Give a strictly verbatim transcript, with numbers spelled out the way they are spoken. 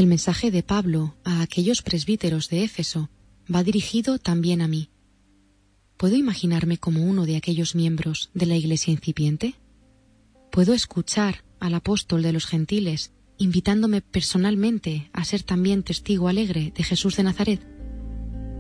El mensaje de Pablo a aquellos presbíteros de Éfeso va dirigido también a mí. ¿Puedo imaginarme como uno de aquellos miembros de la Iglesia incipiente? ¿Puedo escuchar al apóstol de los gentiles invitándome personalmente a ser también testigo alegre de Jesús de Nazaret?